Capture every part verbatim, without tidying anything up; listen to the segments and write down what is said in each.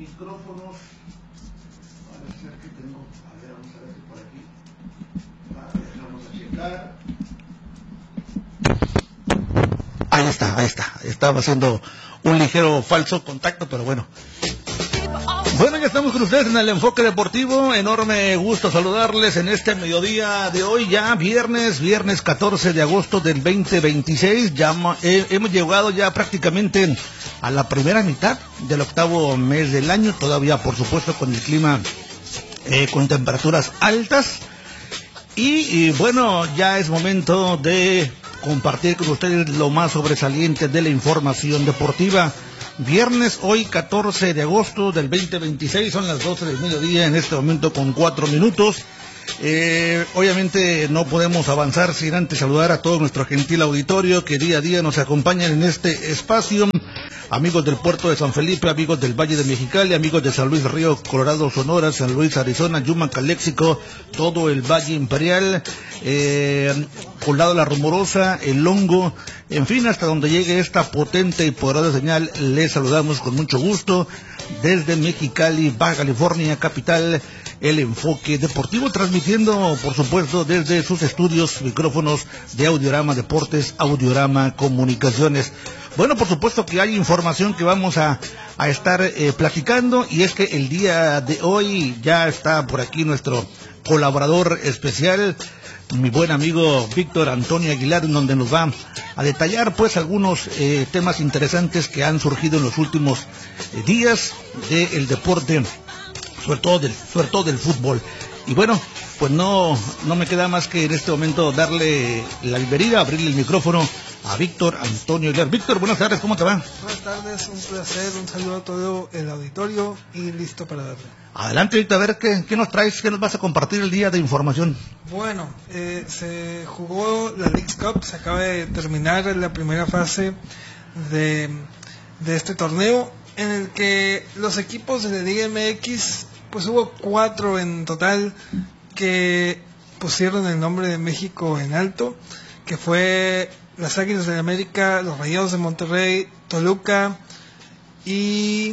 micrófonos. Parece ser que tengo, a ver, vamos a ver si por aquí. A ver, vamos a checar. Ahí está, ahí está. Estaba haciendo un ligero falso contacto, pero bueno. Bueno, ya estamos con ustedes en el Enfoque Deportivo. Enorme gusto saludarles en este mediodía de hoy, ya viernes, viernes catorce de agosto del veinte veintiséis. Ya eh, hemos llegado ya prácticamente a la primera mitad del octavo mes del año, todavía por supuesto con el clima eh, con temperaturas altas. Y, y bueno, ya es momento de compartir con ustedes lo más sobresaliente de la información deportiva. Viernes, hoy catorce de agosto del veinte veintiséis, son las doce del mediodía en este momento con cuatro minutos. Eh, obviamente no podemos avanzar sin antes saludar a todo nuestro gentil auditorio que día a día nos acompañan en este espacio. Amigos del puerto de San Felipe, amigos del Valle de Mexicali, amigos de San Luis Río Colorado, Sonora, San Luis, Arizona, Yuma, Caléxico, todo el Valle Imperial, eh, Colado La Rumorosa, El Hongo, en fin, hasta donde llegue esta potente y poderosa señal, les saludamos con mucho gusto desde Mexicali, Baja California, capital, el Enfoque Deportivo, transmitiendo, por supuesto, desde sus estudios, micrófonos de Audiorama Deportes, Audiorama Comunicaciones. Bueno, por supuesto que hay información que vamos a, a estar eh, platicando, y es que el día de hoy ya está por aquí nuestro colaborador especial, mi buen amigo Víctor Antonio Aguilar, en donde nos va a detallar pues algunos eh, temas interesantes que han surgido en los últimos eh, días del deporte, sobre todo del, sobre todo del fútbol. Y bueno, pues no, no me queda más que en este momento darle la bienvenida, abrirle el micrófono a Víctor Antonio Aguilar. Víctor, buenas tardes, ¿cómo te va? Buenas tardes, un placer, un saludo a todo el auditorio y listo para darle. Adelante, Víctor, a ver qué, qué nos traes, qué nos vas a compartir el día de información. Bueno, eh, se jugó la Leagues Cup, se acaba de terminar la primera fase de, de este torneo, en el que los equipos de la Liga M X, pues hubo cuatro en total que pusieron el nombre de México en alto, que fue las Águilas de América, los Rayados de Monterrey, Toluca y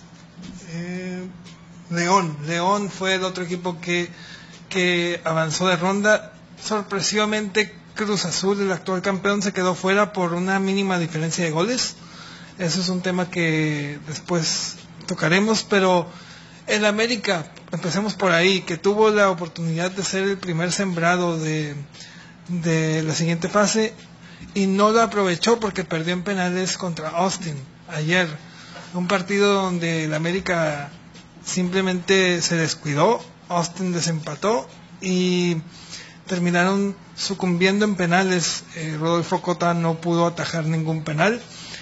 eh, León. León fue el otro equipo que, que avanzó de ronda. Sorpresivamente, Cruz Azul, el actual campeón, se quedó fuera por una mínima diferencia de goles. Eso es un tema que después tocaremos, pero el América, empecemos por ahí, que tuvo la oportunidad de ser el primer sembrado de, de la siguiente fase, y no lo aprovechó porque perdió en penales contra Austin ayer. Un partido donde el América simplemente se descuidó, Austin desempató y terminaron sucumbiendo en penales. eh, Rodolfo Cota no pudo atajar ningún penal,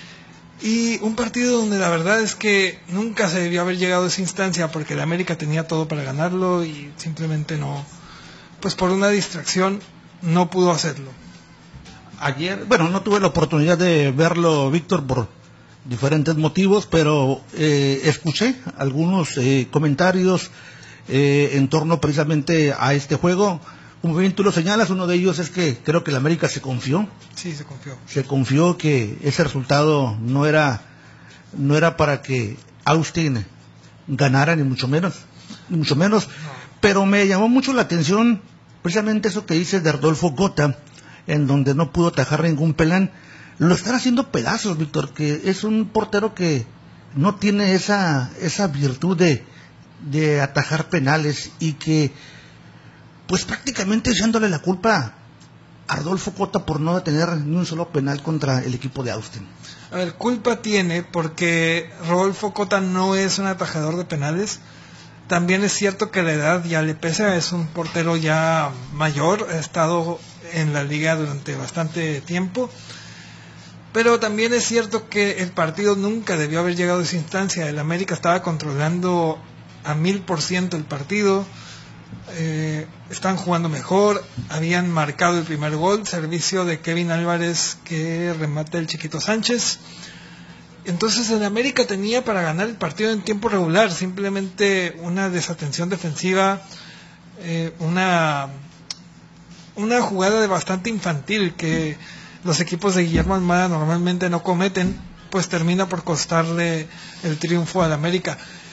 y un partido donde la verdad es que nunca se debió haber llegado a esa instancia, porque el América tenía todo para ganarlo y simplemente no, pues por una distracción no pudo hacerlo. Ayer, bueno, no tuve la oportunidad de verlo, Víctor, por diferentes motivos, pero eh, escuché algunos eh, comentarios eh, en torno precisamente a este juego. Como bien tú lo señalas, uno de ellos es que creo que el América se confió. Sí, se confió. Se confió que ese resultado no era, no era para que Austin ganara, ni mucho menos, ni mucho menos. No. Pero me llamó mucho la atención precisamente eso que dices de Rodolfo Cota, en donde no pudo atajar ningún penal. Lo están haciendo pedazos, Víctor, que es un portero que no tiene esa esa virtud de, de atajar penales, y que pues prácticamente echándole la culpa a Rodolfo Cota por no tener ni un solo penal contra el equipo de Austin. A ver, culpa tiene porque Rodolfo Cota no es un atajador de penales. También es cierto que la edad ya le pesa, es un portero ya mayor, ha estado en la liga durante bastante tiempo, pero también es cierto que el partido nunca debió haber llegado a esa instancia. El América estaba controlando a mil por ciento el partido, eh, están jugando mejor, habían marcado el primer gol, servicio de Kevin Álvarez que remata el Chiquito Sánchez. Entonces el América tenía para ganar el partido en tiempo regular, simplemente una desatención defensiva, eh, una una jugada de bastante infantil que los equipos de Guillermo Almada normalmente no cometen, pues termina por costarle el triunfo al América.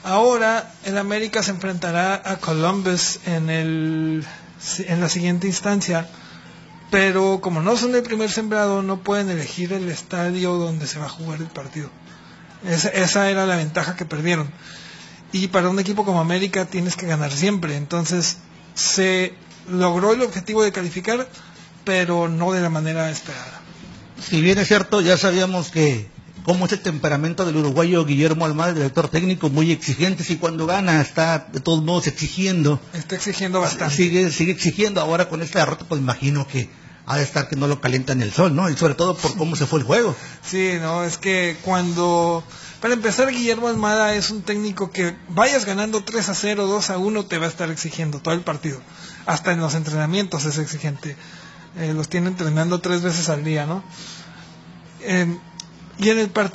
Ahora el América se enfrentará a Columbus en, el, en la siguiente instancia, pero como no son el primer sembrado, no pueden elegir el estadio donde se va a jugar el partido. Esa, esa era la ventaja que perdieron. Y para un equipo como América tienes que ganar siempre. Entonces se logró el objetivo de calificar, pero no de la manera esperada. Si bien es cierto, ya sabíamos que cómo es el temperamento del uruguayo Guillermo Almada, el director técnico, muy exigente, y cuando gana está de todos modos exigiendo. Está exigiendo bastante. Sigue, sigue exigiendo. Ahora con esta derrota, pues imagino que ha de estar que no lo calienta en el sol, ¿no? Y sobre todo por cómo se fue el juego. Sí, no, es que cuando... Para empezar, Guillermo Almada es un técnico que vayas ganando tres a cero, dos a uno, te va a estar exigiendo todo el partido. Hasta en los entrenamientos es exigente. Eh, los tiene entrenando tres veces al día, ¿no? Eh, y en el partido